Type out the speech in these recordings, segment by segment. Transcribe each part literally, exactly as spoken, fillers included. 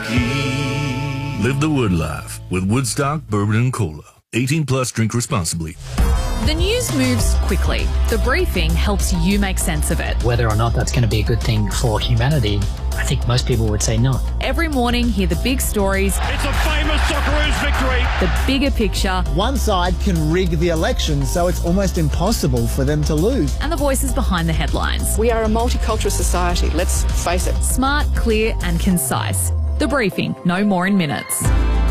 Kentucky. Live the Wood life with Woodstock Bourbon and Cola. eighteen plus, drink responsibly. The news moves quickly. The briefing helps you make sense of it. Whether or not that's going to be a good thing for humanity, I think most people would say no. Every morning, hear the big stories. It's a famous Socceroos victory. The bigger picture. One side can rig the election, so it's almost impossible for them to lose. And the voices behind the headlines. We are a multicultural society, let's face it. Smart, clear and concise. The briefing, no more in minutes.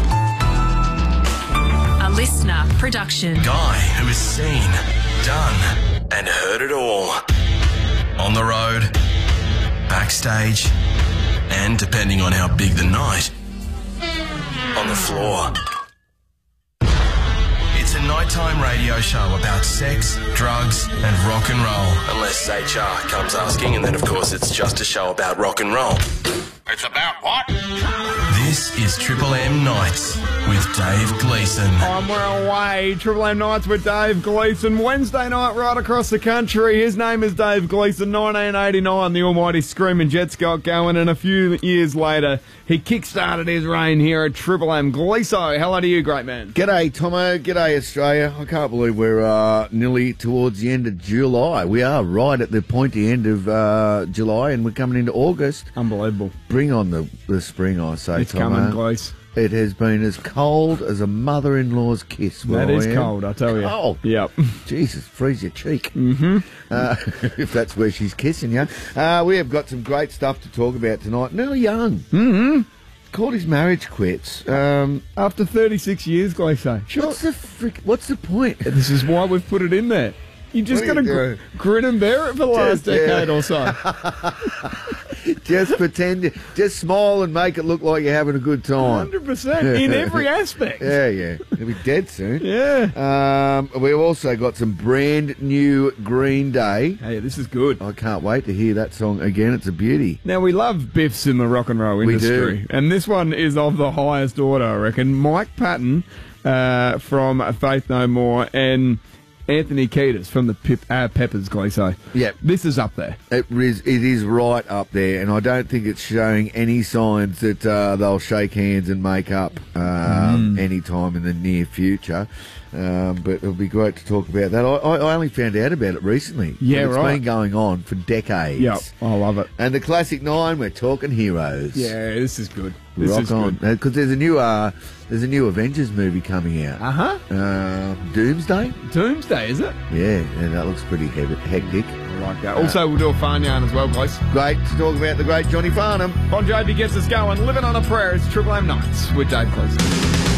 A listener production. Guy who has seen, done, and heard it all. On the road, backstage, and depending on how big the night, on the floor. It's a nighttime radio show about sex, drugs, and rock and roll. Unless H R comes asking, and then of course it's just a show about rock and roll. It's about what? This is Triple M Nights with Dave Gleeson. On we're away. Triple M Nights with Dave Gleeson. Wednesday night right across the country. His name is Dave Gleeson. nineteen eighty-nine, the almighty Screaming Jets got going, and a few years later, he kick-started his reign here at Triple M. Gleeso, hello to you, great man. G'day, Tomo. G'day, Australia. I can't believe we're uh, nearly towards the end of July. We are right at the pointy end of uh, July, and we're coming into August. Unbelievable. Bring on the, the spring, I say, It's Tomo. coming, Glees. It has been as cold as a mother-in-law's kiss. That I is am. cold, I tell you. Cold. Yep. Jesus, freeze your cheek. Mm-hmm. Uh, if that's where she's kissing you. Uh, we have got some great stuff to talk about tonight. Neil Young. Mm-hmm. Called his marriage quits. Um, After thirty-six years, Gleeso. Sure. What's the frick, What's the point? This is why we've put it in there. You just got to gr- grin and bear it for the last Just, yeah. decade or so. Just pretend, just smile and make it look like you're having a good time. one hundred percent in every aspect. Yeah, yeah. He'll be dead soon. Yeah. Um, we've also got some brand new Green Day. Hey, this is good. I can't wait to hear that song again. It's a beauty. Now, we love biffs in the rock and roll We industry. do. And this one is of the highest order, I reckon. Mike Patton uh, from Faith No More and Anthony Kiedis from the Pip, uh, Peppers, Gleeso. Yep. This is up there. It is, it is right up there, and I don't think it's showing any signs that uh, they'll shake hands and make up um, Mm. any time in the near future. Um, but it'll be great to talk about that. I, I I only found out about it recently. Yeah, It's right. been going on for decades. Yep, I love it. And the Classic Nine, we're talking heroes. Yeah, this is good. This Rock is on, good. because there's a new uh, there's a new Avengers movie coming out. Uh-huh. Uh, Doomsday. Doomsday, is it? Yeah, and that looks pretty heavy, hectic. I like that. Also, we'll do a Farn yarn as well, Glees. Great to talk about the great Johnny Farnham. Bon Jovi gets us going. Living on a prayer. It's Triple M Nights with Dave Gleeson.